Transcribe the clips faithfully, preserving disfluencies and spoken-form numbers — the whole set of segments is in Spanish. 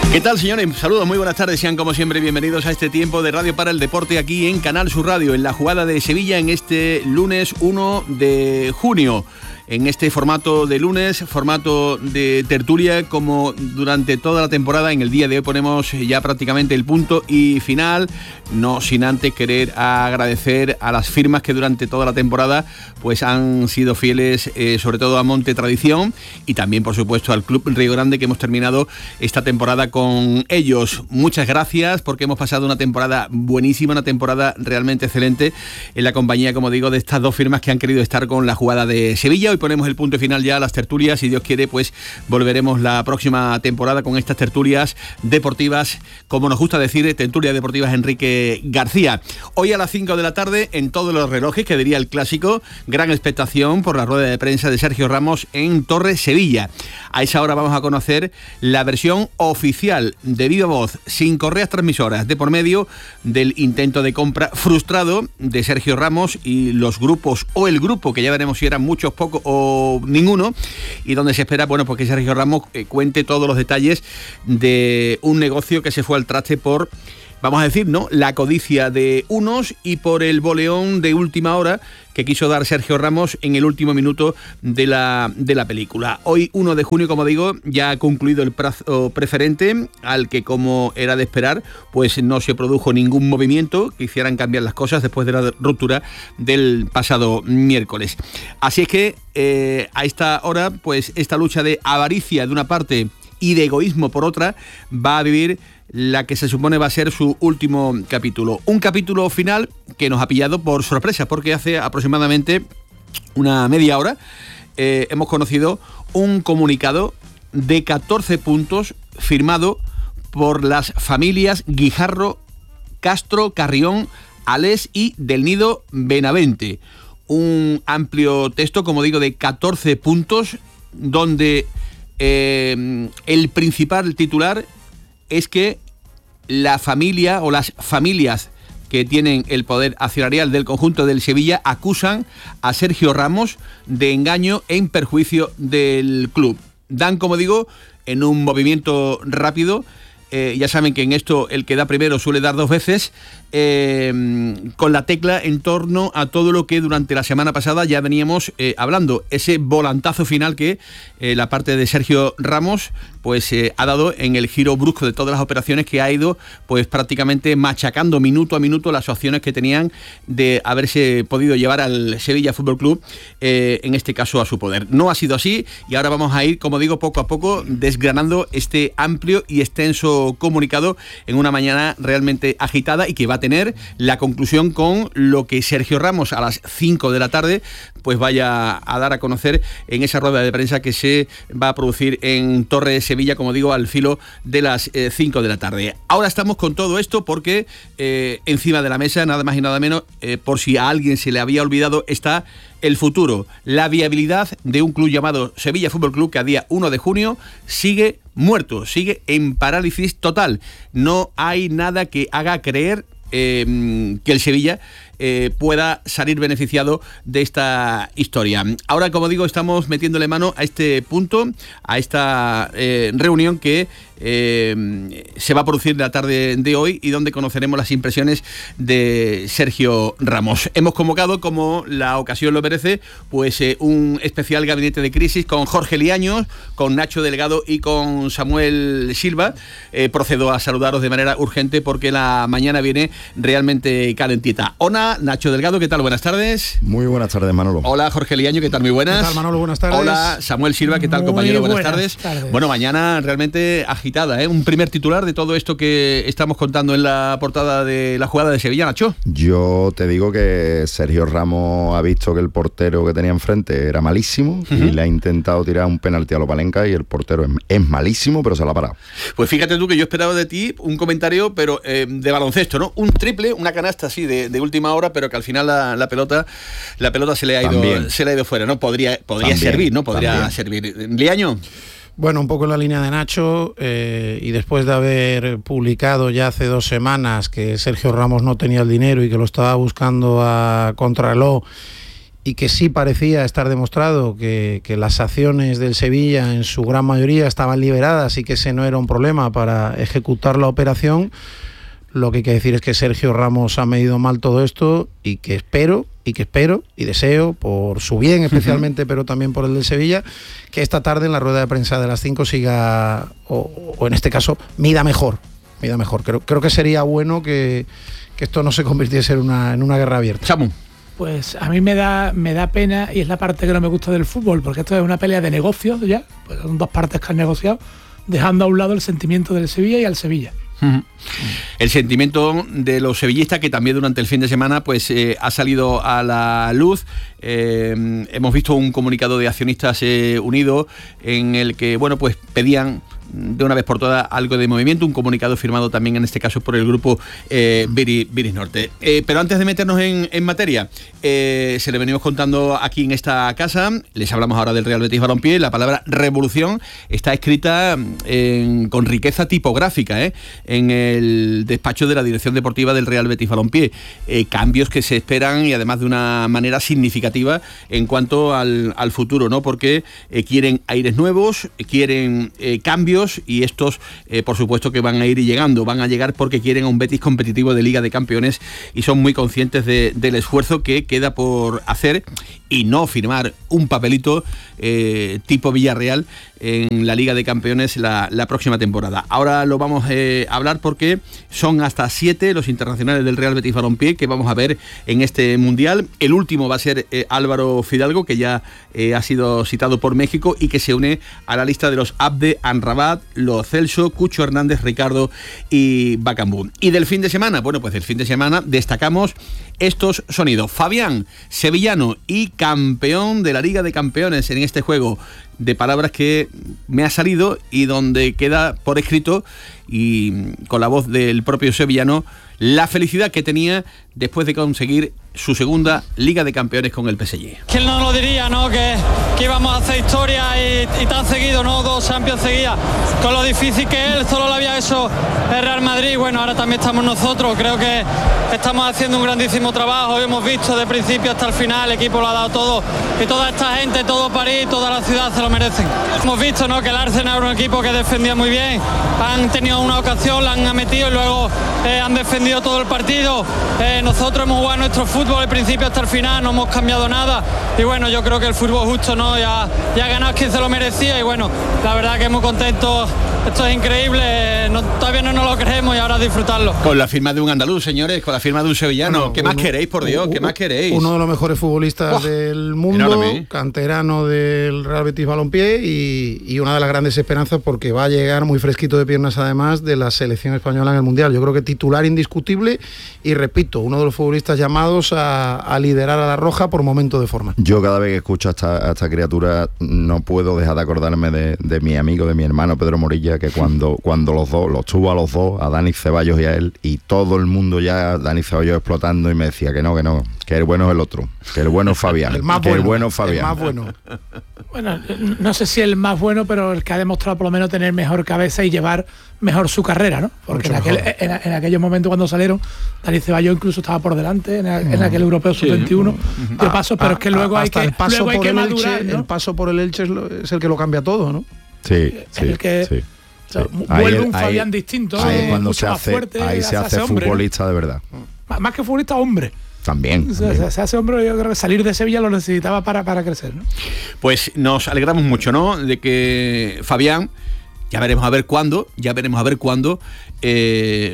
¿Qué tal, señores? Saludos, muy buenas tardes. Sean como siempre bienvenidos a este tiempo de Radio para el Deporte aquí en Canal Sur Radio, en la jugada de Sevilla en este lunes uno de junio. En este formato de lunes, formato de tertulia, como durante toda la temporada. En el día de hoy ponemos ya prácticamente el punto y final, no sin antes querer agradecer a las firmas que durante toda la temporada pues han sido fieles, eh, sobre todo a Monte Tradición, y también por supuesto al Club Río Grande, que hemos terminado esta temporada con ellos. Muchas gracias, porque hemos pasado una temporada buenísima, una temporada realmente excelente en la compañía, como digo, de estas dos firmas que han querido estar con la jugada de Sevilla. Hoy ponemos el punto final ya a las tertulias, si Dios quiere pues volveremos la próxima temporada con estas tertulias deportivas, como nos gusta decir, tertulias deportivas Enrique García. Hoy a las cinco de la tarde, en todos los relojes, que diría el clásico, gran expectación por la rueda de prensa de Sergio Ramos en Torre Sevilla. A esa hora vamos a conocer la versión oficial de viva voz, sin correas transmisoras de por medio, del intento de compra frustrado de Sergio Ramos y los grupos, o el grupo, que ya veremos si eran muchos, pocos o ninguno, y donde se espera, bueno, pues que Sergio Ramos eh, cuente todos los detalles de un negocio que se fue al traste por, vamos a decir, ¿no?, la codicia de unos y por el boleón de última hora que quiso dar Sergio Ramos en el último minuto de la, de la película. Hoy, uno de junio, como digo, ya ha concluido el plazo preferente, al que, como era de esperar, pues no se produjo ningún movimiento que hicieran cambiar las cosas después de la ruptura del pasado miércoles. Así es que eh, a esta hora, pues esta lucha de avaricia de una parte y de egoísmo por otra va a vivir la que se supone va a ser su último capítulo. Un capítulo final que nos ha pillado por sorpresa, porque hace aproximadamente una media hora eh, hemos conocido un comunicado de catorce puntos firmado por las familias Guijarro, Castro, Carrión, Alés y Del Nido Benavente. Un amplio texto, como digo, de catorce puntos, donde eh, el principal titular es que la familia o las familias que tienen el poder accionarial del conjunto del Sevilla acusan a Sergio Ramos de engaño en perjuicio del club. Dan, como digo, en un movimiento rápido, eh, ya saben que en esto el que da primero suele dar dos veces, eh, con la tecla en torno a todo lo que durante la semana pasada ya veníamos eh, hablando, ese volantazo final que eh, la parte de Sergio Ramos pues eh, ha dado en el giro brusco de todas las operaciones, que ha ido pues prácticamente machacando minuto a minuto las opciones que tenían de haberse podido llevar al Sevilla Fútbol Club, eh, en este caso a su poder. No ha sido así, y ahora vamos a ir, como digo, poco a poco desgranando este amplio y extenso comunicado en una mañana realmente agitada, y que va a tener la conclusión con lo que Sergio Ramos a las cinco de la tarde pues vaya a dar a conocer en esa rueda de prensa que se va a producir en Torre Sevilla, como digo, al filo de las eh, cinco de la tarde. Ahora estamos con todo esto porque eh, encima de la mesa, nada más y nada menos, eh, por si a alguien se le había olvidado, está el futuro, la viabilidad de un club llamado Sevilla Fútbol Club, que a día uno de junio sigue muerto, sigue en parálisis total. No hay nada que haga creer eh, que el Sevilla Eh, pueda salir beneficiado de esta historia. Ahora, como digo, estamos metiéndole mano a este punto, a esta eh, reunión que eh, se va a producir la tarde de hoy, y donde conoceremos las impresiones de Sergio Ramos. Hemos convocado, como la ocasión lo merece, pues eh, un especial gabinete de crisis con Jorge Liaños, con Nacho Delgado y con Samuel Silva. Eh, procedo a saludaros de manera urgente porque la mañana viene realmente calentita. Hola, Nacho Delgado, ¿qué tal? Buenas tardes. Muy buenas tardes, Manolo. Hola, Jorge Liaño, ¿qué tal? Muy buenas. ¿Qué tal, Manolo? Buenas tardes. Hola, Samuel Silva, ¿qué tal, Muy compañero? Buenas, buenas tardes. tardes. Bueno, mañana realmente agitada, ¿eh? Un primer titular de todo esto que estamos contando en la portada de la jugada de Sevilla, Nacho. Yo te digo que Sergio Ramos ha visto que el portero que tenía enfrente era malísimo, uh-huh, y le ha intentado tirar un penalti a Lopalenca, y el portero es, es malísimo, pero se lo ha parado. Pues fíjate tú que yo esperaba de ti un comentario, pero eh, de baloncesto, ¿no? Un triple, una canasta así de, de última hora, pero que al final la, la pelota la pelota se le ha ido También. se le ha ido fuera, ¿no? Podría podría También. servir, ¿no? Podría También. servir. Liaño. Bueno, un poco en la línea de Nacho, eh, y después de haber publicado ya hace dos semanas que Sergio Ramos no tenía el dinero y que lo estaba buscando a contrarreloj, y que sí parecía estar demostrado que, que las acciones del Sevilla en su gran mayoría estaban liberadas y que ese no era un problema para ejecutar la operación, lo que hay que decir es que Sergio Ramos ha medido mal todo esto y que espero, y que espero y deseo, por su bien especialmente, uh-huh. pero también por el del Sevilla, que esta tarde en la rueda de prensa de las cinco siga, o, o en este caso, mida mejor, mida mejor. Creo, creo que sería bueno que, que esto no se convirtiese en una, en una guerra abierta. Samu. Pues a mí me da me da pena, y es la parte que no me gusta del fútbol, porque esto es una pelea de negocios ya, pues son dos partes que han negociado, dejando a un lado el sentimiento del Sevilla y al Sevilla. Uh-huh. El sentimiento de los sevillistas, que también durante el fin de semana pues eh, ha salido a la luz. Eh, hemos visto un comunicado de Accionistas eh, Unidos en el que bueno pues pedían de una vez por todas algo de movimiento, un comunicado firmado también en este caso por el grupo eh, Viris, Viris Norte. Eh, pero antes de meternos en, en materia, eh, se le venimos contando aquí en esta casa, les hablamos ahora del Real Betis Balompié. La palabra revolución está escrita en, con riqueza tipográfica eh, en el despacho de la dirección deportiva del Real Betis Balompié. Eh, cambios que se esperan, y además de una manera significativa en cuanto al, al futuro, ¿no? Porque eh, quieren aires nuevos, quieren eh, cambios, y estos eh, por supuesto que van a ir llegando, van a llegar porque quieren a un Betis competitivo de Liga de Campeones, y son muy conscientes de, del esfuerzo que queda por hacer y no firmar un papelito eh, tipo Villarreal en la Liga de Campeones la, la próxima temporada. Ahora lo vamos eh, a hablar porque son hasta siete los internacionales del Real Betis Balompié que vamos a ver en este Mundial. El último va a ser eh, Álvaro Fidalgo, que ya eh, ha sido citado por México y que se une a la lista de los Abde, Amrabat, Lo Celso, Cucho Hernández, Ricardo y Bacambú. Y del fin de semana, bueno, pues del fin de semana destacamos estos sonidos. Fabián, sevillano y campeón de la Liga de Campeones en este juego de palabras que me ha salido y donde queda por escrito, y con la voz del propio sevillano, la felicidad que tenía después de conseguir su segunda Liga de Campeones con el P S G. ¿Quién no lo diría, no? Que, que íbamos a hacer historia y, y tan seguido, ¿no? Dos Champions seguidas, con lo difícil que él solo lo había hecho el Real Madrid. Bueno, ahora también estamos nosotros. Creo que estamos haciendo un grandísimo trabajo. Hemos visto de principio hasta el final, el equipo lo ha dado todo, y toda esta gente, todo París, toda la ciudad se lo merecen. Hemos visto, ¿no? Que el Arsenal era un equipo que defendía muy bien, han tenido una ocasión, la han metido y luego eh, han defendido todo el partido. Eh, nosotros hemos jugado nuestro fútbol del principio hasta el final, no hemos cambiado nada, y bueno, yo creo que el fútbol justo, ¿no? Ya, ya ha ganado quien se lo merecía, y bueno, la verdad que muy contentos. Esto es increíble, no, todavía no nos lo creemos, y ahora a disfrutarlo. Con la firma de un andaluz, señores, con la firma de un sevillano. Bueno, ¿qué uno, más queréis, por Dios? Uh, ¿Qué más queréis? Uno de los mejores futbolistas oh, del mundo, enorme. Canterano del Real Betis Balompié, y, y una de las grandes esperanzas, porque va a llegar muy fresquito de piernas, además, de la selección española en el Mundial. Yo creo que titular indiscutible, y repito, uno de los futbolistas llamados a, a liderar a la Roja por momento de forma. Yo cada vez que escucho a esta, a esta criatura no puedo dejar de acordarme de, de mi amigo, de mi hermano Pedro Morilla, que cuando, cuando los dos, los tuvo a los dos, a Dani Ceballos y a él, y todo el mundo ya, Dani Ceballos explotando, y me decía que no, que no, que el bueno es el otro, que el bueno es Fabián, el más que bueno, el bueno es Fabián. El más bueno. Bueno, no sé si el más bueno, pero el que ha demostrado por lo menos tener mejor cabeza y llevar mejor su carrera, ¿no? Porque en, aquel, en, en aquellos momentos cuando salieron, Dani Ceballos incluso estaba por delante en, el, en aquel europeo sub veintiuno sí. de paso, pero a, es que luego a, hay que, el paso luego hay por que el madurar, Elche, ¿no? El paso por el Elche es, lo, es el que lo cambia todo, ¿no? Sí, sí, el que, sí. O sea, sí. Vuelve ahí, un Fabián ahí, distinto, ahí eh, cuando mucho se más hace, fuerte. Ahí se, se hace, hace futbolista, hombre, ¿no? De verdad. Más, más que futbolista, hombre. También, o sea, también. Se hace hombre, yo creo que salir de Sevilla lo necesitaba para, para crecer, ¿no? Pues nos alegramos mucho, ¿no? De que Fabián, ya veremos a ver cuándo, ya veremos a ver cuándo, eh,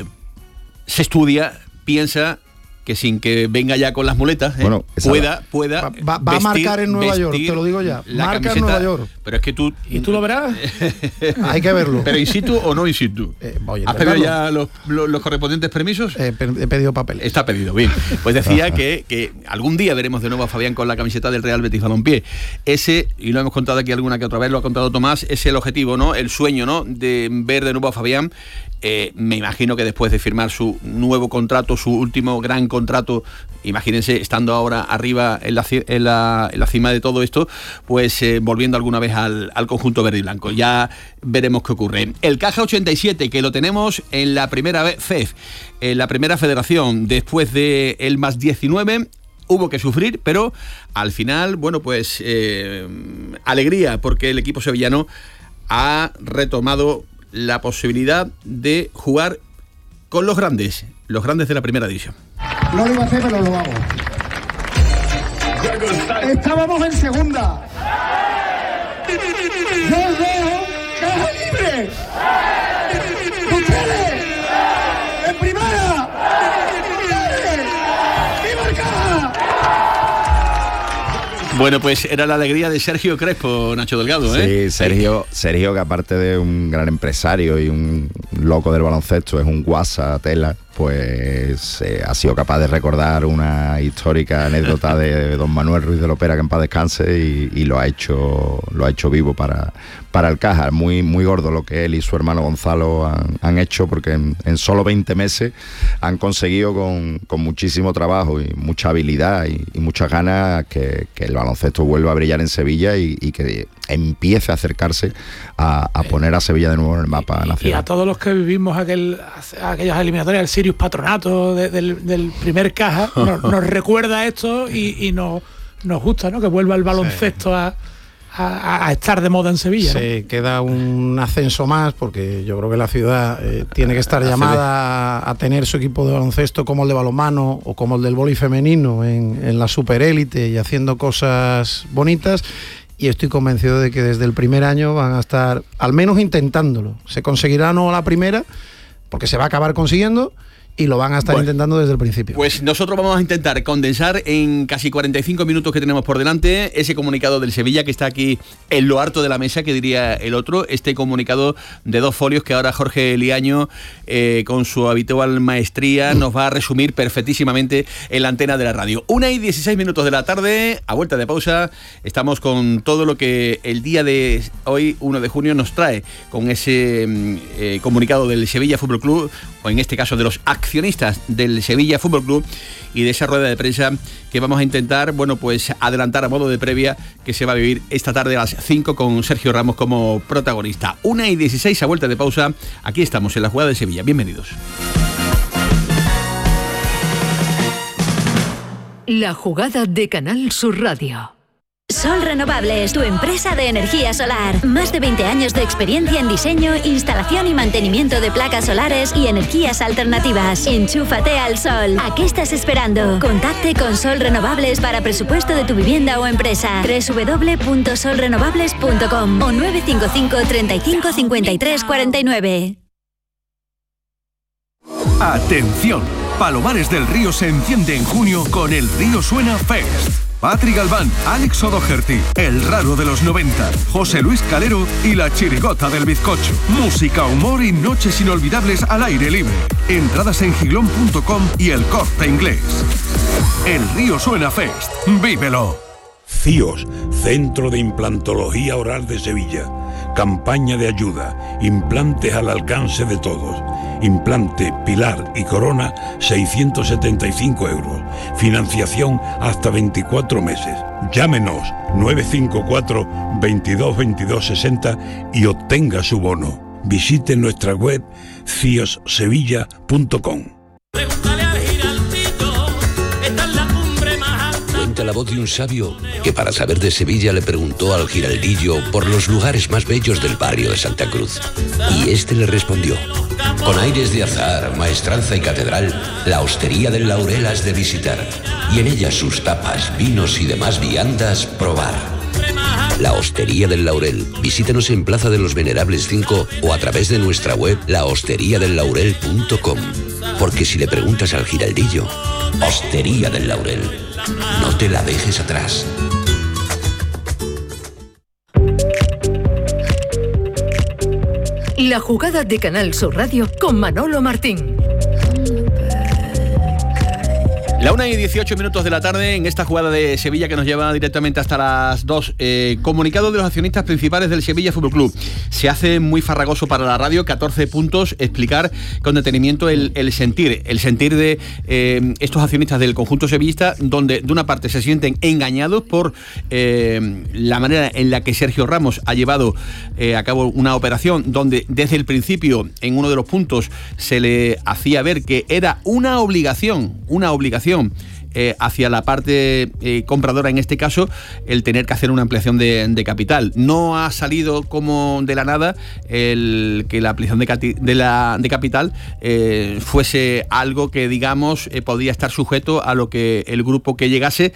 se estudia, piensa que sin que venga ya con las muletas, ¿eh? Bueno, pueda, pueda va, va, va vestir, a marcar en Nueva York, te lo digo ya. Marca camiseta, en Nueva York. Pero es que tú... ¿Y tú lo verás? Hay que verlo. ¿Pero in situ o no in situ? Eh, ¿Has pedido ya los, los, los correspondientes permisos? Eh, he pedido papeles. Está pedido, bien. Pues decía que, que algún día veremos de nuevo a Fabián con la camiseta del Real Betis Balompié. Ese, y lo hemos contado aquí alguna que otra vez, lo ha contado Tomás, es el objetivo, ¿no? El sueño, ¿no? De ver de nuevo a Fabián. Eh, me imagino que después de firmar su nuevo contrato, su último gran contrato, imagínense, estando ahora arriba en la, en la, en la cima de todo esto, pues eh, volviendo alguna vez al, al conjunto verde y blanco. Ya veremos qué ocurre. El Caja ochenta y siete, que lo tenemos en la primera F E F, en la primera federación, después de el más diecinueve, hubo que sufrir, pero al final, bueno, pues eh, alegría, porque el equipo sevillano ha retomado la posibilidad de jugar con los grandes, los grandes de la primera división. No lo iba a hacer, pero lo hago. Estábamos en segunda. Yo veo caja libre. ¡Ustedes! ¡En primera! ¡Ustedes! ¡Viva el Caja! Bueno, pues era la alegría de Sergio Crespo, Nacho Delgado, ¿eh? Sí, Sergio, Sergio, que aparte de un gran empresario y un loco del baloncesto, es un guasa tela, pues eh, ha sido capaz de recordar una histórica anécdota de don Manuel Ruiz de Lopera, que en paz descanse, y, y lo ha hecho lo ha hecho vivo para, para el Caja. Muy, muy gordo lo que él y su hermano Gonzalo han, han hecho, porque en, en solo veinte meses han conseguido con, con muchísimo trabajo y mucha habilidad y, y muchas ganas que, que el baloncesto vuelva a brillar en Sevilla y, y que empiece a acercarse a, a poner a Sevilla de nuevo en el mapa nacional. Y a todos los que vivimos aquel, aquellas eliminatorias, el Sirius Patronato de, del, del primer Caja, nos, nos recuerda esto y, y nos, nos gusta, ¿no? Que vuelva el baloncesto sí. a, a, a estar de moda en Sevilla. Sí, ¿no? Queda un ascenso más, porque yo creo que la ciudad eh, tiene que estar llamada a, a tener su equipo de baloncesto como el de balonmano o como el del vóley femenino en, en la superélite y haciendo cosas bonitas. Y estoy convencido de que desde el primer año van a estar al menos intentándolo. Se conseguirá no la primera, porque se va a acabar consiguiendo, y lo van a estar bueno, intentando desde el principio. Pues nosotros vamos a intentar condensar en casi cuarenta y cinco minutos que tenemos por delante ese comunicado del Sevilla que está aquí en lo harto de la mesa, que diría el otro, este comunicado de dos folios que ahora Jorge Liaño, eh, con su habitual maestría, nos va a resumir perfectísimamente en la antena de la radio. Una y dieciséis minutos de la tarde, a vuelta de pausa, estamos con todo lo que el día de hoy, uno de junio, nos trae con ese eh, comunicado del Sevilla Fútbol Club, o en este caso de los accionistas del Sevilla Fútbol Club, y de esa rueda de prensa que vamos a intentar, bueno, pues adelantar a modo de previa, que se va a vivir esta tarde a las cinco con Sergio Ramos como protagonista. Una y dieciséis a vuelta de pausa, aquí estamos en la jugada de Sevilla. Bienvenidos. La jugada de Canal Sur Radio. Sol Renovables, tu empresa de energía solar. Más de veinte años de experiencia en diseño, instalación y mantenimiento de placas solares y energías alternativas. Enchúfate al sol. ¿A qué estás esperando? Contacte con Sol Renovables para presupuesto de tu vivienda o empresa. doble u doble u doble u punto sol renovables punto com o nueve cinco cinco, treinta y cinco, cincuenta y tres, cuarenta y nueve. Atención, Palomares del Río se enciende en junio con el Río Suena Fest. Patri Galván, Alex O'Doherty, El Raro de los noventa, José Luis Calero y La Chirigota del Bizcocho. Música, humor y noches inolvidables al aire libre. Entradas en giglón punto com y El Corte Inglés. El Río Suena Fest. ¡Vívelo! CIOS, Centro de Implantología Oral de Sevilla. Campaña de ayuda. Implantes al alcance de todos. Implante, pilar y corona, seiscientos setenta y cinco euros. Financiación hasta veinticuatro meses. Llámenos nueve cinco cuatro, veintidós, veintidós, sesenta y obtenga su bono. Visite nuestra web cios sevilla punto com. Cuenta la voz de un sabio que para saber de Sevilla le preguntó al Giraldillo por los lugares más bellos del barrio de Santa Cruz. Y este le respondió: con aires de azar, maestranza y catedral, la Hostería del Laurel has de visitar, y en ella sus tapas, vinos y demás viandas probar. La Hostería del Laurel. Visítanos en Plaza de los Venerables cinco o a través de nuestra web la hostería del laurel punto com. Porque si le preguntas al Giraldillo, Hostería del Laurel, no te la dejes atrás. La jugada de Canal Sur Radio con Manolo Martín. La una y dieciocho minutos de la tarde en esta jugada de Sevilla que nos lleva directamente hasta las dos. Eh, comunicado de los accionistas principales del Sevilla Fútbol Club. Se hace muy farragoso para la radio, catorce puntos, explicar con detenimiento el, el sentir, el sentir de eh, estos accionistas del conjunto sevillista, donde de una parte se sienten engañados por eh, la manera en la que Sergio Ramos ha llevado eh, a cabo una operación donde desde el principio en uno de los puntos se le hacía ver que era una obligación, una obligación eh, hacia la parte eh, compradora, en este caso, el tener que hacer una ampliación de, de capital. No ha salido como de la nada el que la ampliación de, cati, de, la, de capital eh, fuese algo que, digamos, eh, podía estar sujeto a lo que el grupo que llegase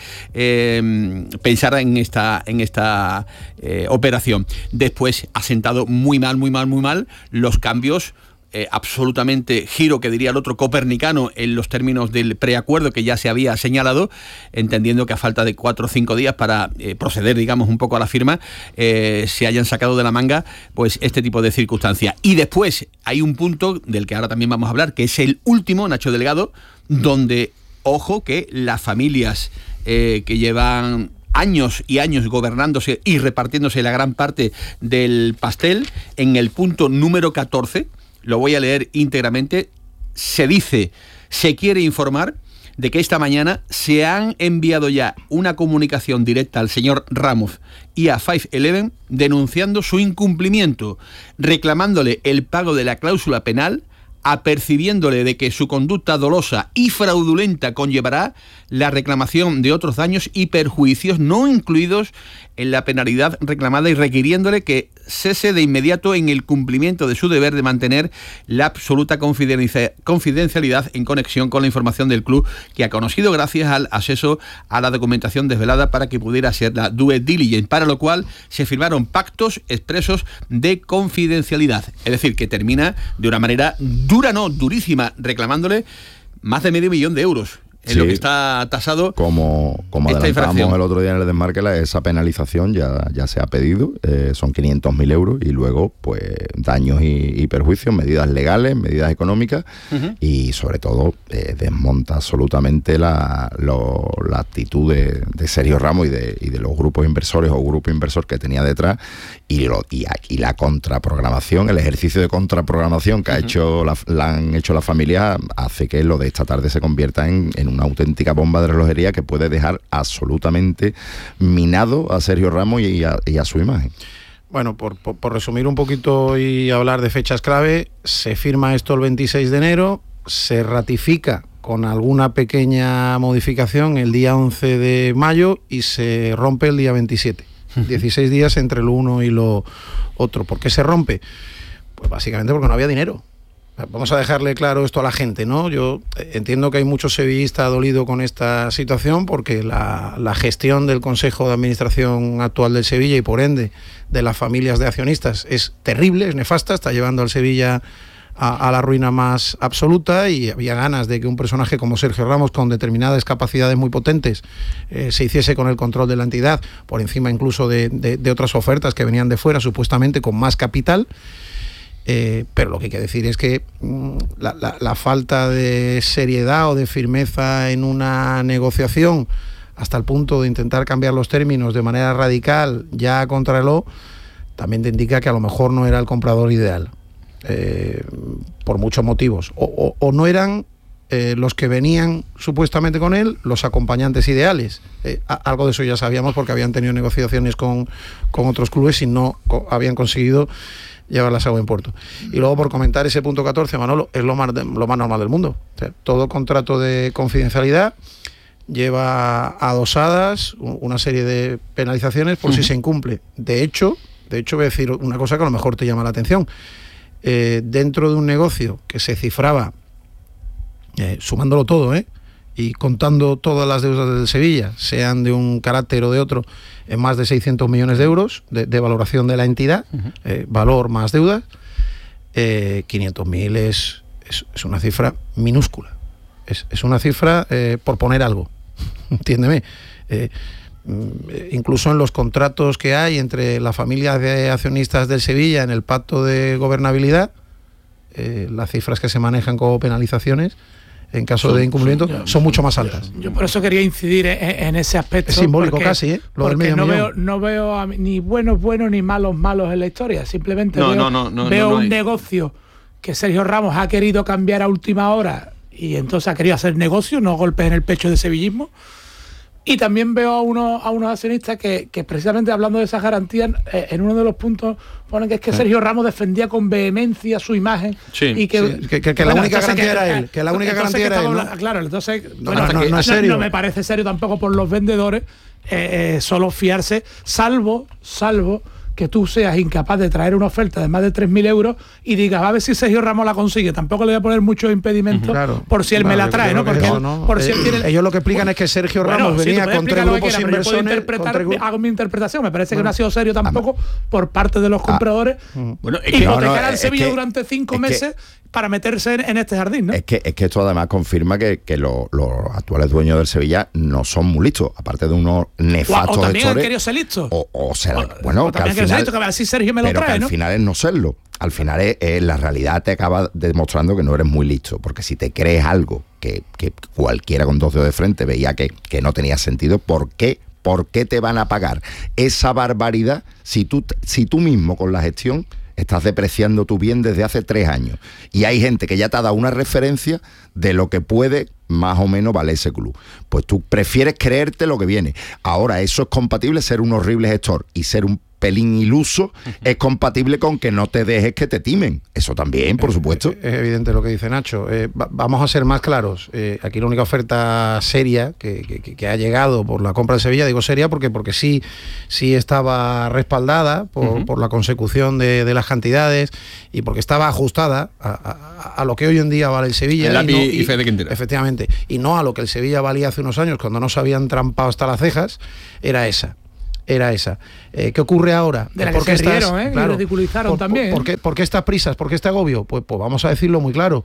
eh, pensara en esta, en esta eh, operación. Después ha sentado muy mal, muy mal, muy mal los cambios. Eh, absolutamente giro, que diría el otro, copernicano en los términos del preacuerdo que ya se había señalado, entendiendo que a falta de cuatro o cinco días para eh, proceder, digamos, un poco a la firma, eh, se hayan sacado de la manga pues este tipo de circunstancias. Y después hay un punto del que ahora también vamos a hablar, que es el último, Nacho Delgado, donde, ojo, que las familias eh, que llevan años y años gobernándose y repartiéndose la gran parte del pastel, en el punto número catorce, lo voy a leer íntegramente, se dice, se quiere informar de que esta mañana se han enviado ya una comunicación directa al señor Ramos y a cinco eleven denunciando su incumplimiento, reclamándole el pago de la cláusula penal, apercibiéndole de que su conducta dolosa y fraudulenta conllevará la reclamación de otros daños y perjuicios no incluidos en la penalidad reclamada y requiriéndole que cese de inmediato en el cumplimiento de su deber de mantener la absoluta confidencialidad en conexión con la información del club que ha conocido gracias al acceso a la documentación desvelada para que pudiera ser la due diligence, para lo cual se firmaron pactos expresos de confidencialidad. Es decir, que termina de una manera dura, no, durísima, reclamándole más de medio millón de euros. En sí, lo que está tasado como, como adelantamos el otro día en el desmarque, la, esa penalización ya, ya se ha pedido, eh, son quinientos mil euros y luego pues daños y, y perjuicios, medidas legales, medidas económicas uh-huh. y sobre todo eh, desmonta absolutamente la, lo, la actitud de, de Sergio Ramos y de, y de los grupos inversores o grupo inversor que tenía detrás y, lo, y, y la contraprogramación, el ejercicio de contraprogramación que uh-huh. ha hecho la, la han hecho las familias hace que lo de esta tarde se convierta en, en una auténtica bomba de relojería que puede dejar absolutamente minado a Sergio Ramos y a, y a su imagen. Bueno, por, por, por resumir un poquito y hablar de fechas clave, se firma esto el veintiséis de enero, se ratifica con alguna pequeña modificación el día once de mayo y se rompe el día veintisiete. dieciséis días entre lo uno y lo otro. ¿Por qué se rompe? Pues básicamente porque no había dinero. Vamos a dejarle claro esto a la gente, ¿no? Yo entiendo que hay mucho sevillista dolido con esta situación porque la, la gestión del Consejo de Administración actual del Sevilla y por ende de las familias de accionistas es terrible, es nefasta, está llevando al Sevilla a, a la ruina más absoluta y había ganas de que un personaje como Sergio Ramos con determinadas capacidades muy potentes eh, se hiciese con el control de la entidad por encima incluso de, de, de otras ofertas que venían de fuera supuestamente con más capital. Eh, pero lo que hay que decir es que mmm, la, la, la falta de seriedad o de firmeza en una negociación hasta el punto de intentar cambiar los términos de manera radical ya a contrarreloj también te indica que a lo mejor no era el comprador ideal eh, por muchos motivos o, o, o no eran eh, los que venían supuestamente con él los acompañantes ideales. Eh, a, algo de eso ya sabíamos porque habían tenido negociaciones con, con otros clubes y no co- habían conseguido llevarlas a buen puerto. Y luego por comentar ese punto catorce, Manolo, es lo más, de, lo más normal del mundo. O sea, todo contrato de confidencialidad lleva adosadas una serie de penalizaciones por uh-huh. si se incumple. De hecho, de hecho voy a decir una cosa que a lo mejor te llama la atención. Eh, dentro de un negocio que se cifraba, eh, sumándolo todo, ¿eh? y contando todas las deudas del Sevilla, sean de un carácter o de otro, en más de seiscientos millones de euros de, de valoración de la entidad, uh-huh. eh, valor más deuda, eh, quinientos mil es, es, es una cifra minúscula. Es, es una cifra eh, por poner algo, entiéndeme. Eh, incluso en los contratos que hay entre la familia de accionistas del Sevilla en el pacto de gobernabilidad, eh, las cifras que se manejan como penalizaciones en caso son, de incumplimiento son, son mucho más altas. Yo por eso quería incidir en, en ese aspecto. Es simbólico porque, casi, ¿eh? Lo del medio no millón. veo, no veo a, ni buenos buenos ni malos malos en la historia. Simplemente no, veo, no, no, no, veo no, no un hay. negocio que Sergio Ramos ha querido cambiar a última hora y entonces ha querido hacer negocio, no golpes en el pecho de sevillismo. Y también veo a unos, a unos accionistas que, que precisamente hablando de esas garantías, eh, en uno de los puntos ponen que es que Sergio Ramos defendía con vehemencia su imagen. Sí, y que, sí, que, que, que bueno, la única garantía que, era él. Que la única garantía era él, ¿no? Claro, entonces, no, bueno, no, no, que, no es serio. No, no me parece serio tampoco por los vendedores, eh, eh, solo fiarse, salvo, salvo... que tú seas incapaz de traer una oferta de más de tres mil euros y digas, a ver si Sergio Ramos la consigue. Tampoco le voy a poner muchos impedimentos claro, por si él claro, me la trae, ¿no? Porque eso, él, ¿no? por si eh, él tiene... Ellos lo que explican bueno, es que Sergio Ramos bueno, venía sí, con tres grupos quiera, inversores... Interpretar, contra... Hago mi interpretación, me parece bueno, que no ha sido serio tampoco ah, por parte de los compradores. Ah, bueno, es que hipotecar no, no, al Sevilla que, durante cinco meses... Que, para meterse en, en este jardín, ¿no? Es que, es que esto además confirma que, que los lo actuales dueños del Sevilla no son muy listos, aparte de unos nefastos o, o también gestores. han querido ser listos. O, o sea, o, bueno, o que al final, ser listos, que a ver si Sergio me lo pero trae, que ¿no? al final es no serlo. Al final es, es la realidad te acaba demostrando que no eres muy listo, porque si te crees algo que, que cualquiera con dos dedos de frente veía que, que no tenía sentido, ¿por qué? ¿Por qué te van a pagar esa barbaridad si tú, si tú mismo con la gestión estás depreciando tu bien desde hace tres años? Y hay gente que ya te ha dado una referencia de lo que puede más o menos valer ese club. Pues tú prefieres creerte lo que viene. Ahora, eso es compatible ser un horrible gestor y ser un pelín iluso, uh-huh. es compatible con que no te dejes que te timen. Eso también, por supuesto. Es evidente lo que dice Nacho. Eh, va, vamos a ser más claros. Eh, aquí la única oferta seria que, que, que ha llegado por la compra de Sevilla, digo seria porque, porque sí, sí estaba respaldada por, uh-huh. por la consecución de, de las cantidades y porque estaba ajustada a, a, a lo que hoy en día vale el Sevilla. El A P I y, no, y, y Fede Quintero. Efectivamente. Y no a lo que el Sevilla valía hace unos años, cuando no se habían trampado hasta las cejas, era esa. Era esa. Eh, ¿Qué ocurre ahora? De la que se rieron, ¿eh? Claro, y ridiculizaron por, también. Por, por, qué, ¿Por qué estas prisas? ¿Por qué este agobio? Pues, pues vamos a decirlo muy claro.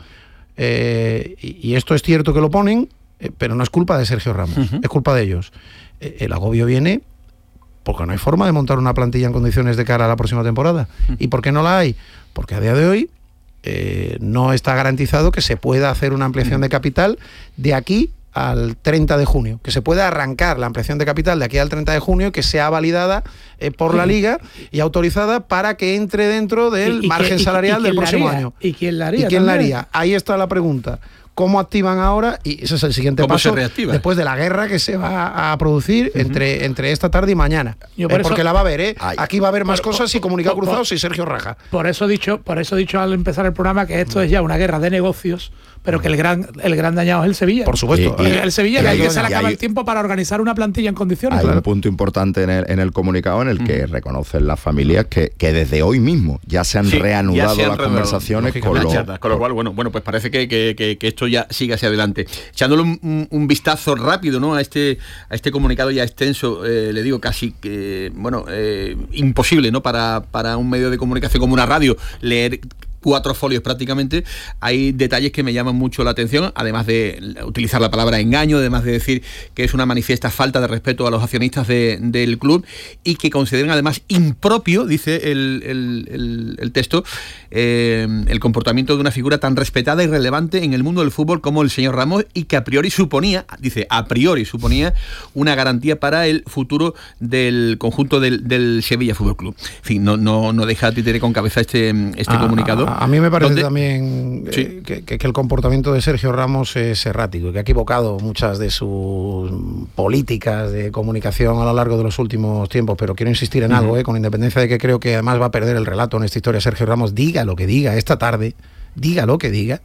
Eh, y, y esto es cierto que lo ponen, eh, pero no es culpa de Sergio Ramos, uh-huh. es culpa de ellos. Eh, el agobio viene porque no hay forma de montar una plantilla en condiciones de cara a la próxima temporada. Uh-huh. ¿Y por qué no la hay? Porque a día de hoy eh, no está garantizado que se pueda hacer una ampliación uh-huh. de capital de aquí al treinta de junio, que se pueda arrancar la ampliación de capital de aquí al treinta de junio, que sea validada eh, por la Liga y autorizada para que entre dentro del ¿Y, y margen que, salarial y, y del próximo haría? año. ¿Y quién la haría? ¿Y quién la haría? Ahí está la pregunta. ¿Cómo activan ahora? Y ese es el siguiente paso después de la guerra que se va a producir uh-huh. entre, entre esta tarde y mañana. Yo por eh, eso, porque la va a haber, ¿eh? Ay, Aquí va a haber más por, cosas por, y comunicado por, cruzados y Sergio Raja. Por eso he dicho, por eso he dicho al empezar el programa que esto es ya una guerra de negocios, pero que el gran el gran dañado es el Sevilla. Por supuesto. Y, y el Sevilla que hay que se le acaba el tiempo para organizar una plantilla en condiciones. Hay claro. un punto importante en el, en el comunicado en el uh-huh. que reconocen las familias que, que desde hoy mismo ya se han sí, reanudado se han las conversaciones con, las los, chatas, con lo cual, bueno, bueno, pues parece que, que, que, que esto ya sigue hacia adelante. Echándole un, un, un vistazo rápido, ¿no? a este a este comunicado ya extenso, eh, le digo casi que, bueno, eh, imposible, ¿no? Para, para un medio de comunicación como una radio leer cuatro folios prácticamente. Hay detalles que me llaman mucho la atención, además de utilizar la palabra engaño, además de decir que es una manifiesta falta de respeto a los accionistas de, del club y que consideran además impropio, dice el, el, el, el texto, eh, el comportamiento de una figura tan respetada y relevante en el mundo del fútbol como el señor Ramos y que a priori suponía, dice, a priori suponía una garantía para el futuro del conjunto del, del Sevilla Fútbol Club. En fin, no, no, no deja títere con cabeza este, este ah, comunicado. A mí me parece ¿Dónde? también sí. eh, que, que, que el comportamiento de Sergio Ramos es errático y que ha equivocado muchas de sus políticas de comunicación a lo largo de los últimos tiempos, pero quiero insistir en uh-huh. algo, eh, con independencia de que creo que además va a perder el relato en esta historia. Sergio Ramos, diga lo que diga esta tarde, diga lo que diga.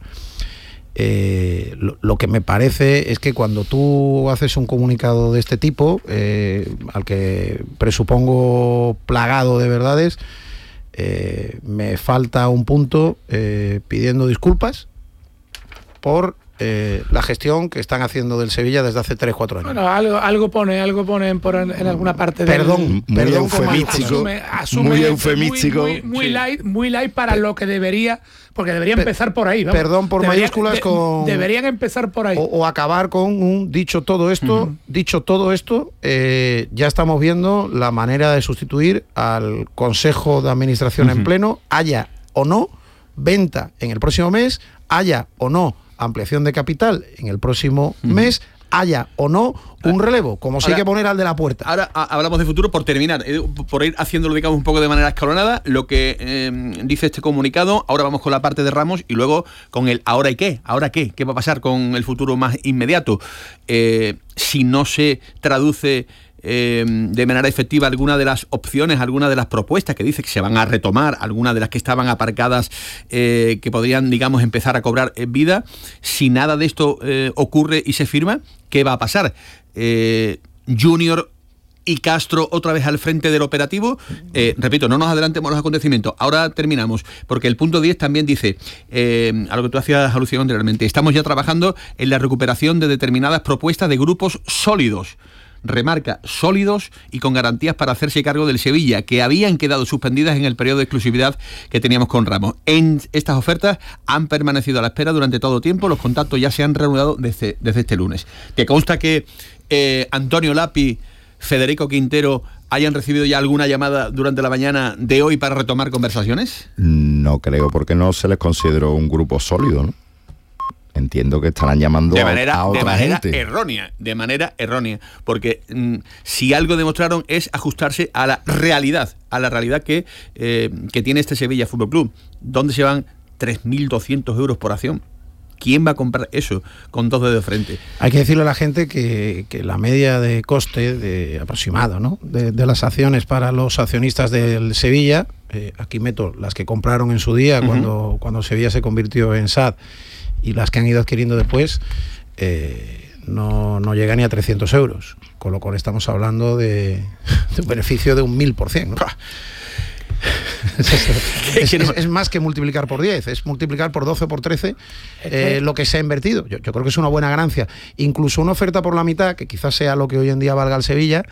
Eh, lo, lo que me parece es que cuando tú haces un comunicado de este tipo, eh, al que presupongo plagado de verdades, Eh, me falta un punto eh, pidiendo disculpas por eh, la gestión que están haciendo del Sevilla desde hace tres cuatro años. Bueno, algo, algo pone, algo pone por en, en alguna parte del... Perdón, muy perdón, eufemístico, asume, asume muy eufemístico. Muy, muy, muy, sí. light, muy light para lo que debería, porque debería empezar por ahí. Vamos. Perdón por debería, mayúsculas de, con... Deberían empezar por ahí. O, o acabar con un dicho todo esto, uh-huh. dicho todo esto, eh, ya estamos viendo la manera de sustituir al Consejo de Administración uh-huh. en pleno, haya o no venta en el próximo mes, haya o no ampliación de capital en el próximo uh-huh. mes, haya o no un relevo, como si hay que poner al de la puerta. Ahora a, hablamos de futuro por terminar, eh, por ir haciéndolo, digamos, un poco de manera escalonada, lo que eh, dice este comunicado. Ahora vamos con la parte de Ramos y luego con el ahora y qué, ahora qué, qué va a pasar con el futuro más inmediato. Eh, si no se traduce Eh, de manera efectiva alguna de las opciones, alguna de las propuestas que dice que se van a retomar, algunas de las que estaban aparcadas, eh, que podrían, digamos, empezar a cobrar eh, vida. Si nada de esto eh, ocurre y se firma, ¿qué va a pasar? Eh, Junior y Castro otra vez al frente del operativo. Eh, repito, no nos adelantemos los acontecimientos. Ahora terminamos, porque el punto diez también dice, eh, a lo que tú hacías alusión anteriormente, estamos ya trabajando en la recuperación de determinadas propuestas de grupos sólidos. Remarca, sólidos y con garantías para hacerse cargo del Sevilla, que habían quedado suspendidas en el periodo de exclusividad que teníamos con Ramos. En estas ofertas han permanecido a la espera durante todo tiempo, los contactos ya se han reanudado desde, desde este lunes. ¿Te consta que eh, Antonio Lapi, Federico Quintero hayan recibido ya alguna llamada durante la mañana de hoy para retomar conversaciones? No creo, porque no se les consideró un grupo sólido, ¿no? Entiendo que estarán llamando de manera, a, a otra de manera gente. errónea, de manera errónea, porque mm, si algo demostraron es ajustarse a la realidad, a la realidad que, eh, que tiene este Sevilla Fútbol Club, donde se van tres mil doscientos euros por acción. ¿Quién va a comprar eso con dos dedos de frente? Hay que decirle a la gente que, que la media de coste de aproximado, ¿no?, de, de las acciones para los accionistas del Sevilla, eh, aquí meto las que compraron en su día, uh-huh. cuando, cuando Sevilla se convirtió en S A D, y las que han ido adquiriendo después, eh, no, no llega ni a trescientos euros, con lo cual estamos hablando de, de un beneficio de un mil por cien, ¿no? es, es, es más que multiplicar por diez, es multiplicar por doce, por trece eh, lo que se ha invertido. Yo, yo creo que es una buena ganancia. Incluso una oferta por la mitad, que quizás sea lo que hoy en día valga el Sevilla,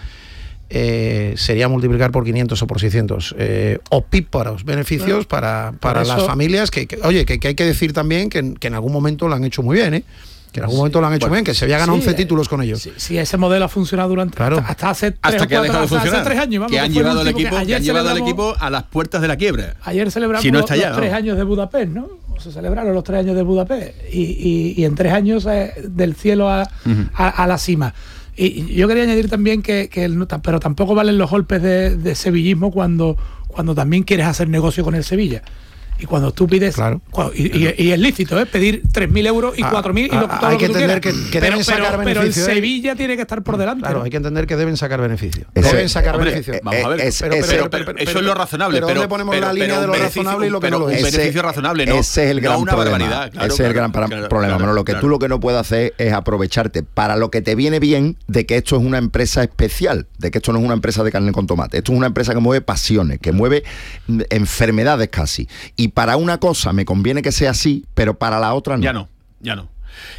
Eh, sería multiplicar por quinientos o por seiscientos, eh, opíparos beneficios bueno, para, para las familias que, que oye, que, que hay que decir también que, que en algún momento lo han hecho muy bien, ¿eh? que en algún sí, momento lo han hecho bueno, bien, que se había ganado sí, once títulos con ellos. Sí, sí, ese modelo ha funcionado durante claro. hasta, hasta hace tres, hasta que cuatro, ha dejado de funcionar, hace tres años, vamos, que han llevado al equipo, que han llevado al equipo a las puertas de la quiebra. Ayer celebramos si no los, los tres años de Budapest, ¿no? O se celebraron los tres años de Budapest y, y, y en tres años eh, del cielo a, uh-huh. a, a la cima. Y yo quería añadir también que, que el, pero tampoco valen los golpes de, de sevillismo cuando, cuando también quieres hacer negocio con el Sevilla. Y cuando tú pides, claro. cuando, y, y, y es lícito, ¿eh? Pedir tres mil euros y cuatro mil, ah, y lo, todo hay lo que que entender que, que deben pero, sacar pero, beneficio. Pero el Sevilla ¿eh? tiene que estar por delante. Claro, ¿no? hay que entender que deben sacar beneficio. Ese, deben sacar hombre, beneficio. Eh, vamos a ver, es, pero, ese, pero, pero, pero eso es lo razonable. Pero, pero ¿dónde ponemos pero, la línea pero de lo razonable y lo que no lo es? Ese, un beneficio razonable, ¿no? Ese es el gran no una problema. Claro, ese es claro, el gran claro, problema. Claro, Bueno, lo que claro. tú lo que no puedes hacer es aprovecharte para lo que te viene bien de que esto es una empresa especial, de que esto no es una empresa de carne con tomate. Esto es una empresa que mueve pasiones, que mueve enfermedades casi. Y para una cosa me conviene que sea así, pero para la otra no. Ya no, ya no.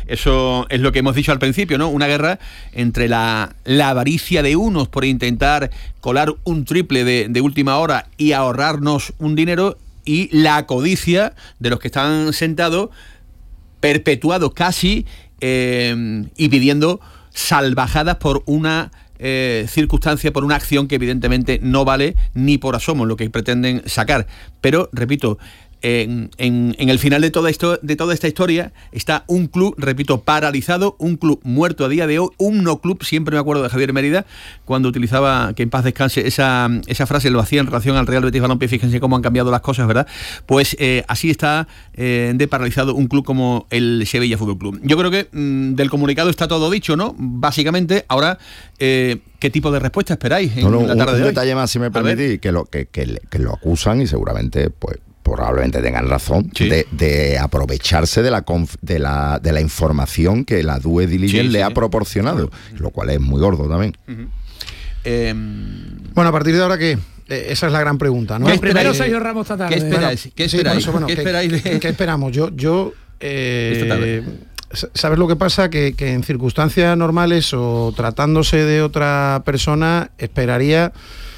Eso es lo que hemos dicho al principio, ¿no? Una guerra entre la, la avaricia de unos por intentar colar un triple de, de última hora y ahorrarnos un dinero, y la codicia de los que están sentados, perpetuados casi, eh, y pidiendo salvajadas por una eh, circunstancia, por una acción que evidentemente no vale ni por asomo lo que pretenden sacar. Pero, repito, En, en, en el final de toda, esto, de toda esta historia está un club, repito, paralizado, un club muerto a día de hoy, un no club. Siempre me acuerdo de Javier Mérida cuando utilizaba, que en paz descanse, esa, esa frase, lo hacía en relación al Real Betis Balompié. Fíjense cómo han cambiado las cosas, ¿verdad? Pues eh, así está eh, de paralizado un club como el Sevilla Fútbol Club. Yo creo que mmm, del comunicado está todo dicho, ¿no? Básicamente, ahora, eh, ¿qué tipo de respuesta esperáis en no, no, la tarde un, de hoy? Un detalle más, si me permitís, que lo, que, que, que lo acusan y seguramente, pues, probablemente tengan razón, sí. de, de aprovecharse de la, conf, de, la, de la información que la Due Diligence sí, le sí, ha sí. proporcionado, claro. Lo cual es muy gordo también. Uh-huh. eh, bueno, a partir de ahora, ¿qué? Eh, esa es la gran pregunta, ¿no? ¿Qué primero Sergio Ramos esta tarde? ¿Qué esperáis? Bueno, ¿Qué esperáis? Sí, eso, bueno, ¿Qué, ¿qué, esperáis de... ¿qué esperamos? Yo, yo eh, ¿sabes lo que pasa? Que, que en circunstancias normales o tratándose de otra persona, esperaría,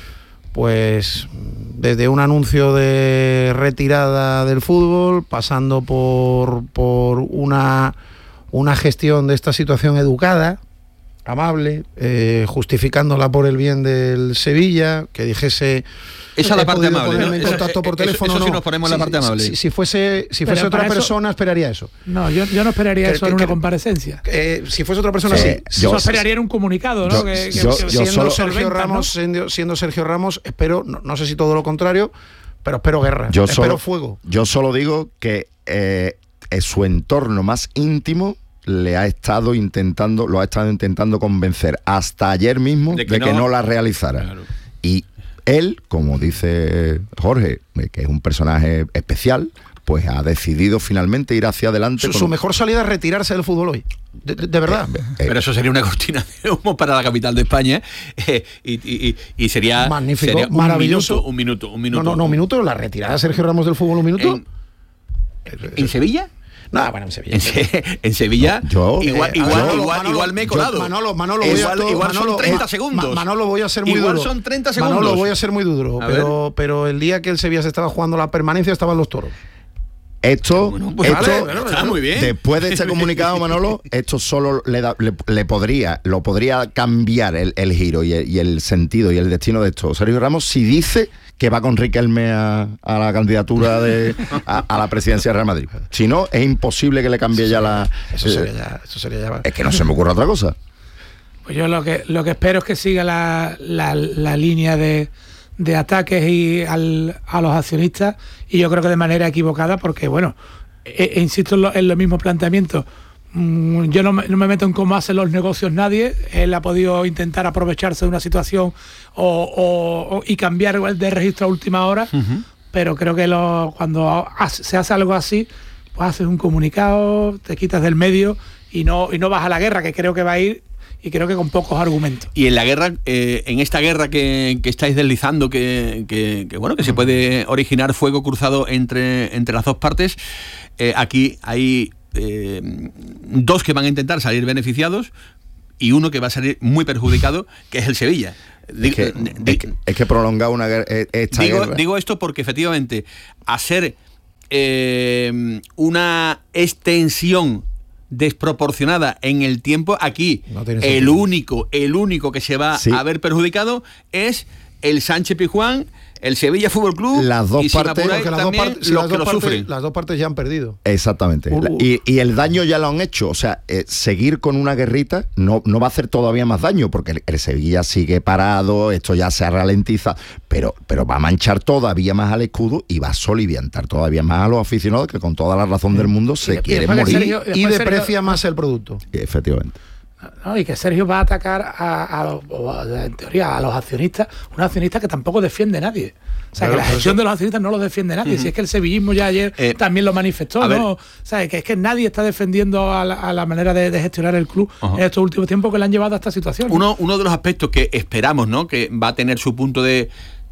pues, desde un anuncio de retirada del fútbol, pasando por, por una, una gestión de esta situación educada, amable, eh, justificándola por el bien del Sevilla, que dijese... Esa es la parte amable, ¿no? En contacto por eso, teléfono, eso, eso sí no. nos ponemos si, en la parte amable. Si, si fuese, si fuese otra persona, eso, esperaría eso. No, yo, yo no esperaría que, eso que, en una que, comparecencia. Eh, si fuese otra persona, sí. sí. Yo, eso esperaría en un comunicado, ¿no? Yo, que, que, yo, que, yo siendo solo, Sergio solventa, Ramos, ¿no? siendo, siendo Sergio Ramos, espero, no, no sé si todo lo contrario, pero espero guerra, yo espero solo, fuego. Yo solo digo que eh, su entorno más íntimo le ha estado intentando, lo ha estado intentando convencer hasta ayer mismo de que, de que no, no la realizara. Claro. Y él, como dice Jorge, que es un personaje especial, pues ha decidido finalmente ir hacia adelante. Su, con... su mejor salida es retirarse del fútbol hoy. De, de, de verdad. Eh, eh, Pero eso sería una cortina de humo para la capital de España eh, y, y, y sería, magnífico, sería un maravilloso. Minuto, un minuto, un minuto. No, no, no, un minuto. La retirada de Sergio Ramos del fútbol, un minuto. ¿En, ¿en Sevilla? No, bueno, en Sevilla. En, Se, en Sevilla, no, yo, igual, eh, igual, Manolo, igual, Manolo, igual me he colado. Yo, Manolo, Manolo, voy igual, a todo, igual Manolo, son treinta eh, segundos. Manolo, voy a ser muy igual duro. son treinta segundos. Manolo, voy a ser muy duro. Pero, pero el día que el Sevilla se estaba jugando la permanencia estaban los toros. Esto, bueno, pues esto vale, bueno, está muy bien. Después de este comunicado, Manolo, esto solo le, da, le, le podría, lo podría cambiar el, el giro y el, y el sentido y el destino de esto. Sergio Ramos, si dice que va con Riquelme a, a la candidatura de a, a la presidencia de Real Madrid. Si no, es imposible que le cambie eso ya la. Eso eh, sería ya, eso sería ya. Es que no se me ocurre otra cosa. Pues yo lo que lo que espero es que siga la, la, la línea de. de ataques y al, a los accionistas, y yo creo que de manera equivocada, porque bueno, e, e insisto en, lo, en los mismos planteamientos. Mm, yo no me, no me meto en cómo hacen los negocios nadie. Él ha podido intentar aprovecharse de una situación o, o, o, y cambiar de registro a última hora, uh-huh. pero creo que lo, cuando hace, se hace algo así, pues haces un comunicado, te quitas del medio y no, y no vas a la guerra, que creo que va a ir, y creo que con pocos argumentos. Y en la guerra, eh, en esta guerra que, que estáis deslizando, que, que, que bueno, que se puede originar fuego cruzado entre, entre las dos partes, eh, aquí hay eh, dos que van a intentar salir beneficiados y uno que va a salir muy perjudicado, que es el Sevilla. Es que, es que, es que prolongar una guerra, esta digo, guerra. Digo esto porque efectivamente hacer eh, una extensión desproporcionada en el tiempo, aquí no el único el único que se va sí. a ver perjudicado es el Sánchez Pizjuán, el Sevilla Fútbol Club, las dos y partes, las dos, part si los las, dos lo partes las dos partes ya han perdido. Exactamente. Uh. Y, y el daño ya lo han hecho. O sea, eh, seguir con una guerrita no, no va a hacer todavía más daño, porque el, el Sevilla sigue parado, esto ya se ha ralentizado, pero, pero va a manchar todavía más al escudo y va a soliviantar todavía más a los aficionados que con toda la razón del mundo se y quieren morir. Sergio, y deprecia Sergio, más el producto. Efectivamente. No, y que Sergio va a atacar a, a, a, en teoría, a los accionistas, un accionista que tampoco defiende a nadie. O sea, claro, que la gestión de los accionistas no lo defiende nadie. Uh-huh. Si es que el sevillismo ya ayer eh, también lo manifestó, ¿no? O sea, que es que nadie está defendiendo a la, a la manera de, de gestionar el club uh-huh. en estos últimos tiempos que le han llevado a esta situación. ¿No? Uno, uno de los aspectos que esperamos, ¿no?, que va a tener su punto de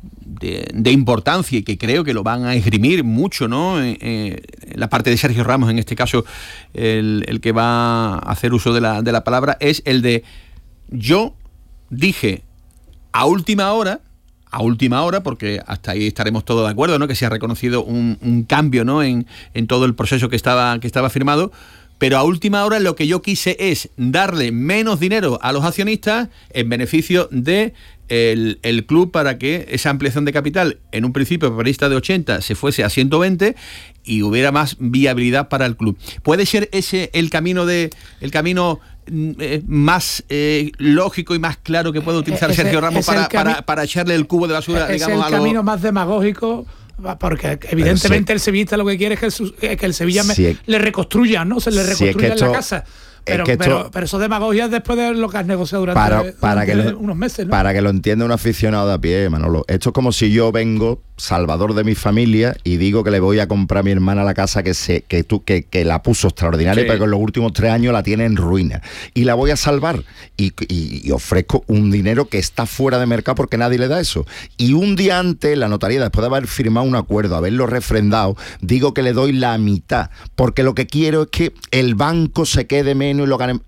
De, de importancia y que creo que lo van a esgrimir mucho, ¿no? Eh, eh, la parte de Sergio Ramos, en este caso, el, el que va a hacer uso de la, de la palabra, es el de yo dije a última hora, a última hora, porque hasta ahí estaremos todos de acuerdo, ¿no?, que se ha reconocido un, un cambio, ¿no?, en, en todo el proceso que estaba, que estaba firmado, pero a última hora lo que yo quise es darle menos dinero a los accionistas en beneficio de el, el club, para que esa ampliación de capital, en un principio prevista de ochenta, se fuese a ciento veinte y hubiera más viabilidad para el club. ¿Puede ser ese el camino de el camino eh, más eh, lógico y más claro que puede utilizar ese, Sergio Ramos para, para, para echarle el cubo de basura, es digamos, el a camino lo... más demagógico? Porque evidentemente sí. el sevillista lo que quiere es que el, que el Sevilla me, sí. le reconstruya, ¿no? Se le reconstruya sí, es que esto, la casa. Pero, es que esto, pero, pero eso demagogia es después de lo que has negociado durante, para, para durante que lo, unos meses, ¿no? Para que lo entienda un aficionado de a pie, Manolo. Esto es como si yo vengo, salvador de mi familia, y digo que le voy a comprar a mi hermana la casa que se que tú que, que la puso extraordinaria, sí. pero que en los últimos tres años la tiene en ruina. Y la voy a salvar. Y, y, y ofrezco un dinero que está fuera de mercado porque nadie le da eso. Y un día antes, la notaría, después de haber firmado un acuerdo, haberlo refrendado, digo que le doy la mitad. Porque lo que quiero es que el banco se quede menos y lo gane.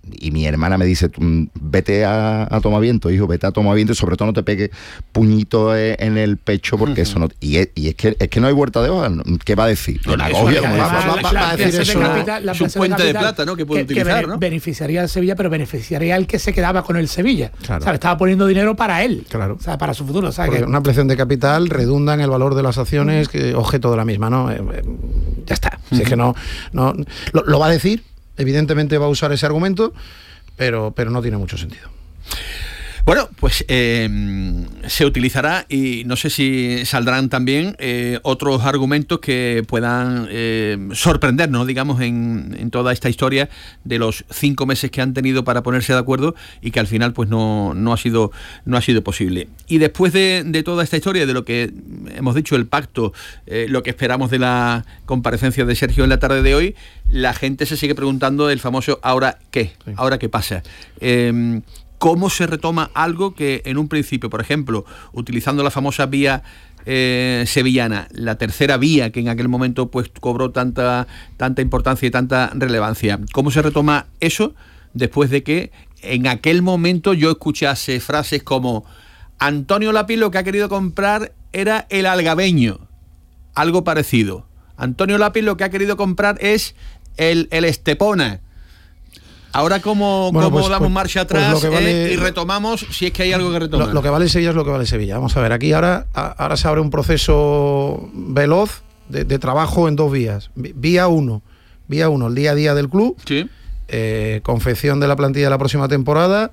y mi hermana me dice, vete a, a tomar viento, hijo, vete a tomar viento y sobre todo no te pegues puñito en el pecho porque uh-huh. eso no... Y es, y es que es que no hay vuelta de hoja. ¿Qué va a decir? No, va, va, va, va, va a decir eso. Capital, es un puente de, de plata, ¿no? Que puede que, utilizar, que ¿no? Beneficiaría al Sevilla, pero beneficiaría al que se quedaba con el Sevilla. Claro. O sea, le estaba poniendo dinero para él. Claro. O sea, para su futuro. O sea, que... una ampliación de capital redunda en el valor de las acciones, que objeto de la misma, ¿no? Eh, eh, ya está. Uh-huh. Si es que no... no lo, lo va a decir, evidentemente va a usar ese argumento, pero, pero no tiene mucho sentido. Bueno, pues eh, se utilizará y no sé si saldrán también eh, otros argumentos que puedan eh, sorprendernos, digamos, en, en toda esta historia de los cinco meses que han tenido para ponerse de acuerdo y que al final pues no, no, ha, sido, no ha sido posible. Y después de, de toda esta historia, de lo que hemos dicho, el pacto, eh, lo que esperamos de la comparecencia de Sergio en la tarde de hoy, la gente se sigue preguntando el famoso ¿ahora qué? Sí. ¿Ahora qué pasa? Eh, ¿Cómo se retoma algo que en un principio, por ejemplo, utilizando la famosa vía eh, sevillana, la tercera vía que en aquel momento pues cobró tanta, tanta importancia y tanta relevancia? ¿Cómo se retoma eso después de que en aquel momento yo escuchase frases como Antonio Lapi lo que ha querido comprar era el algabeño? Algo parecido. Antonio Lapi lo que ha querido comprar es el, el Estepona. Ahora, ¿cómo, bueno, cómo pues, damos pues, marcha atrás pues vale, eh, y retomamos si es que hay algo que retomar? Lo, lo que vale Sevilla es lo que vale Sevilla. Vamos a ver, aquí ahora, ahora se abre un proceso veloz de, de trabajo en dos vías. Vía uno, vía uno, el día a día del club, sí. eh, confección de la plantilla de la próxima temporada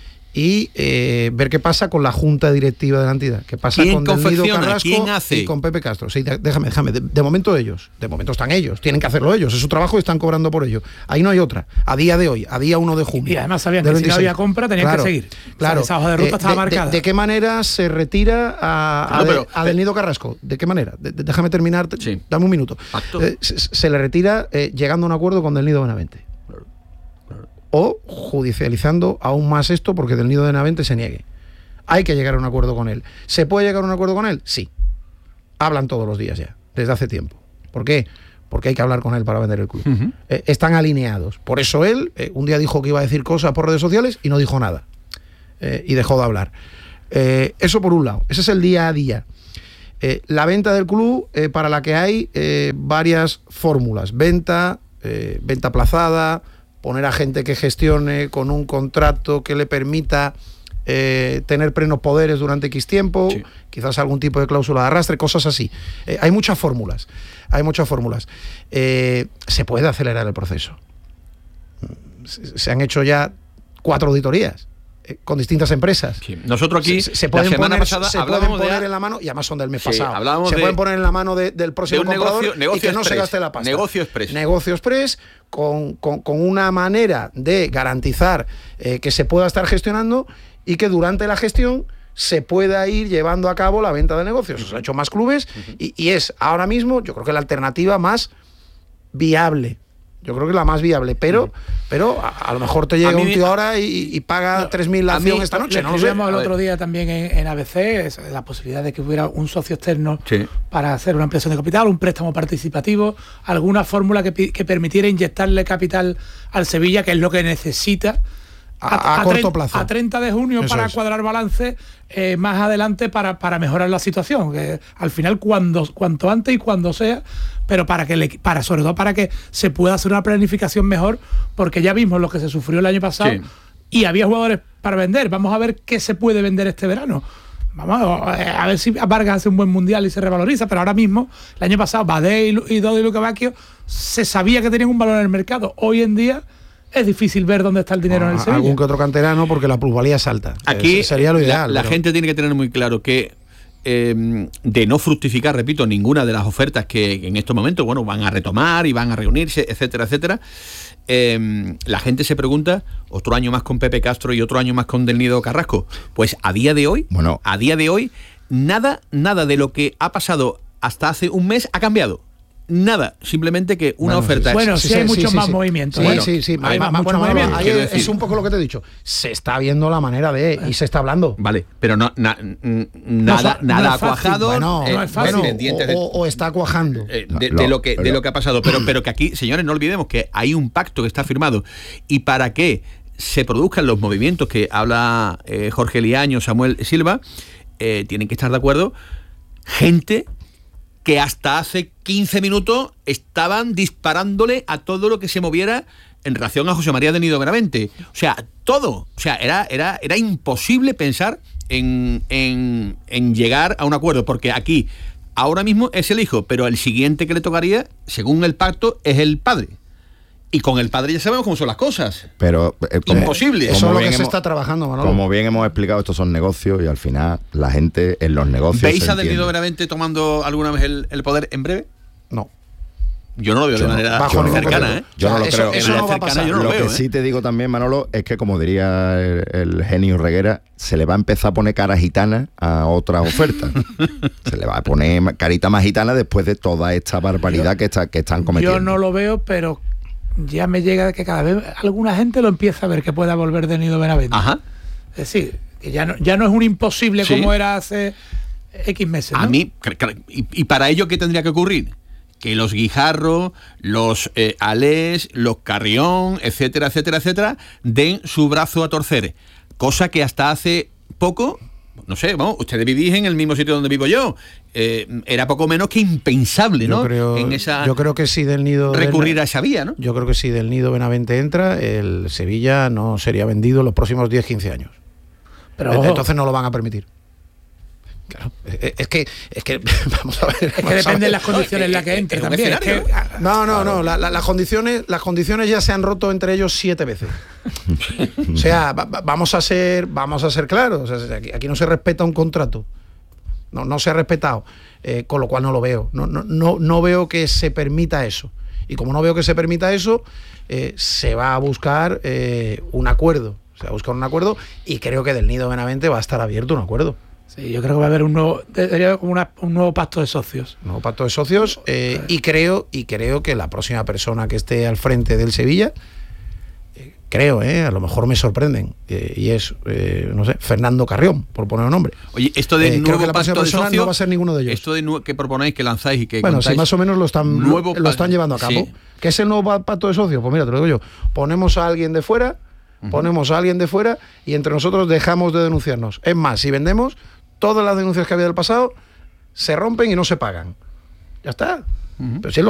y eh, ver qué pasa con la junta directiva de la entidad, qué pasa con Del Nido Carrasco y con Pepe Castro. Sí, déjame, déjame. De, de momento ellos, de momento están ellos, tienen que hacerlo ellos, es su trabajo y están cobrando por ello. Ahí no hay otra. A día de hoy, a día uno de junio. Y además sabían que si no había compra tenían claro, que seguir. Claro. O sea, esa hoja de ruta eh, estaba de, marcada. De, de qué manera se retira a, a, no, pero, de, a Del Nido Carrasco? ¿De qué manera? De, de, déjame terminar, sí. dame un minuto. Eh, se, se le retira eh, llegando a un acuerdo con Del Nido Benavente. O judicializando aún más esto porque Del Nido de Benavente se niegue. Hay que llegar a un acuerdo con él. ¿Se puede llegar a un acuerdo con él? Sí. Hablan todos los días ya, desde hace tiempo. ¿Por qué? Porque hay que hablar con él para vender el club. Uh-huh. Eh, están alineados. Por eso él eh, un día dijo que iba a decir cosas por redes sociales y no dijo nada. Eh, y dejó de hablar. Eh, eso por un lado. Ese es el día a día. Eh, la venta del club, eh, para la que hay eh, varias fórmulas. Venta, eh, venta aplazada, poner a gente que gestione con un contrato que le permita eh, tener plenos poderes durante X tiempo, sí. quizás algún tipo de cláusula de arrastre, cosas así. Eh, hay muchas fórmulas, hay muchas fórmulas. Eh, se puede acelerar el proceso. Se, se han hecho ya cuatro auditorías eh, con distintas empresas. Sí. Nosotros aquí, se, se pueden la semana poner, pasada, se pueden poner de... en la mano, y además son del mes sí, pasado, se de, pueden poner en la mano de, del próximo de comprador negocio, negocio y que express, no se gaste la pasta. Negocio express. Negocio express con, con, con una manera de garantizar eh, que se pueda estar gestionando y que durante la gestión se pueda ir llevando a cabo la venta de negocios. Uh-huh. Se han hecho más clubes uh-huh. y, y es ahora mismo, yo creo que la alternativa más viable. Yo creo que es la más viable, pero, uh-huh. pero a, a lo mejor te llega un tío ahora y, y paga no, tres mil la acción esta noche. No lo sé. El otro día también en, en A B C es la posibilidad de que hubiera un socio externo sí. para hacer una ampliación de capital, un préstamo participativo, alguna fórmula que, que permitiera inyectarle capital al Sevilla, que es lo que necesita. A, a, a corto plazo. A treinta de junio Eso para es. cuadrar balance eh, más adelante para, para mejorar la situación. Que al final, cuando, cuanto antes y cuando sea, pero para que le, para sobre todo para que se pueda hacer una planificación mejor, porque ya vimos lo que se sufrió el año pasado sí. y había jugadores para vender. Vamos a ver qué se puede vender este verano. Vamos a ver si Vargas hace un buen mundial y se revaloriza, pero ahora mismo, el año pasado, Badé y, y Dodo y Luca Bacchio se sabía que tenían un valor en el mercado. Hoy en día es difícil ver dónde está el dinero ah, en el Sevilla. Algún que otro canterano porque la plusvalía es alta. Aquí eh, sería lo ideal. La, la pero... gente tiene que tener muy claro que eh, de no fructificar, repito, ninguna de las ofertas que en estos momentos, bueno, van a retomar y van a reunirse, etcétera, etcétera, eh, la gente se pregunta, otro año más con Pepe Castro y otro año más con Del Nido Carrasco. Pues a día de hoy, bueno, a día de hoy, nada, nada de lo que ha pasado hasta hace un mes ha cambiado. Nada, simplemente que una bueno, oferta... Sí, bueno, sí, sí hay sí, muchos sí, más sí. movimientos. Sí, bueno, sí, sí, hay, hay más, más mucho movimiento. Ahí es, es un poco lo que te he dicho. Se está viendo la manera de... Y se está hablando. Vale, pero no, na, nada, no, nada no ha cuajado. Bueno, eh, no es fácil. Bueno, de, o, o está cuajando. Eh, de, de, lo que, de lo que ha pasado. Pero, pero que aquí, señores, no olvidemos que hay un pacto que está firmado. Y para que se produzcan los movimientos que habla eh, Jorge Liaño, Samuel Silva, eh, tienen que estar de acuerdo gente que hasta hace quince minutos estaban disparándole a todo lo que se moviera en relación a José María de Nido Benavente. O sea, todo. O sea, era, era, era imposible pensar en, en, en llegar a un acuerdo, porque aquí ahora mismo es el hijo, pero el siguiente que le tocaría, según el pacto, es el padre. Y con el padre ya sabemos cómo son las cosas. Pero eh, imposible. Eso es lo que hemos, se está trabajando, Manolo. Como bien hemos explicado, estos son negocios y al final la gente en los negocios. ¿Veis a Del Nido Benavente tomando alguna vez el, el poder en breve? No. Yo no lo veo yo de no, manera bajo cercana, ¿eh? Yo no lo eso, creo. Eso no va a pasar. Yo no lo, lo veo, que ¿eh? sí te digo también, Manolo, es que como diría el, el genio Reguera, se le va a empezar a poner cara gitana a otras ofertas. Se le va a poner carita más gitana después de toda esta barbaridad que, está, que están cometiendo. Yo no lo veo, pero ya me llega que cada vez alguna gente lo empieza a ver que pueda volver de Nido Benavente. Ajá. Es decir, que ya no, ya no es un imposible sí. como era hace X meses, ¿no? A mí, y, y para ello, ¿qué tendría que ocurrir? Que los Guijarro, los eh, Alés, los Carrión, etcétera, etcétera, etcétera, den su brazo a torcer. Cosa que hasta hace poco, no sé, vamos, ustedes vivís en el mismo sitio donde vivo yo. Eh, era poco menos que impensable, ¿no? Yo creo, en esa, yo creo que si Del Nido... recurrir del, a esa vía, ¿no? Yo creo que si Del Nido Benavente entra, el Sevilla no sería vendido en los próximos diez quince años. Pero entonces no lo van a permitir. Claro, es que, es que, vamos a ver. Es que depende de las condiciones en las que entre también. Es que, no, no, no, la, la, las condiciones, las condiciones ya se han roto entre ellos siete veces. O sea, va, vamos a ser, vamos a ser claros. O sea, aquí, aquí no se respeta un contrato. No, no se ha respetado. Eh, con lo cual no lo veo. No, no, no, no veo que se permita eso. Y como no veo que se permita eso, eh, se va a buscar eh, un acuerdo. Se va a buscar un acuerdo y creo que Del Nido Benavente va a estar abierto un acuerdo. Sí, yo creo que va a haber un nuevo, como una, un nuevo pacto de socios. Un nuevo pacto de socios eh, y creo y creo que la próxima persona que esté al frente del Sevilla, eh, creo, eh, a lo mejor me sorprenden, eh, y es, eh, no sé, Fernando Carrión, por poner un nombre. Oye, esto de eh, nuevo creo que la próxima pacto de persona socios, no va a ser ninguno de ellos. Esto de nu- que proponéis, que lanzáis y que bueno, contáis, si más o menos lo están, nuevo lo, lo están llevando a cabo. Sí. ¿Qué es el nuevo pacto de socios? Pues mira, te lo digo yo. Ponemos a alguien de fuera, uh-huh. ponemos a alguien de fuera y entre nosotros dejamos de denunciarnos. Es más, si vendemos, todas las denuncias que había del pasado se rompen y no se pagan. Ya está. Uh-huh. Pero si es lo